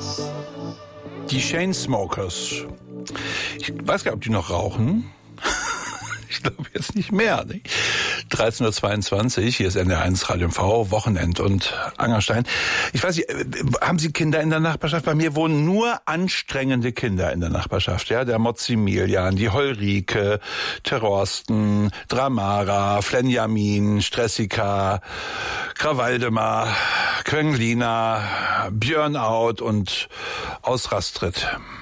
Die Chainsmokers. Ich weiß gar nicht, ob die noch rauchen. Ich glaube jetzt nicht mehr. Nicht? 13.22 Uhr, hier ist NDR1 Radio MV, Wochenend und Angerstein. Ich weiß nicht, haben Sie Kinder in der Nachbarschaft? Bei mir wohnen nur anstrengende Kinder in der Nachbarschaft. Ja, der Maximilian, die Holrike, Terrorsten, Dramara, Flenjamin, Stressika, Krawaldemar, Quenglina, Björnout und Ausrastritt.